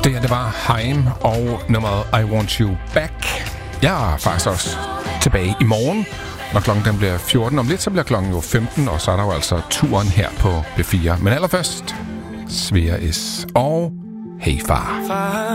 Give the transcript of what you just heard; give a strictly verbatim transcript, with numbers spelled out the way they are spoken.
Det her, det var Haim og nummeret I Want You Back. Jeg er faktisk også tilbage i morgen, når klokken den bliver fjorten. Om lidt, så bliver klokken jo femten, og så er der jo altså turen her på B fire. Men allerførst, Svea S. og Hey Far.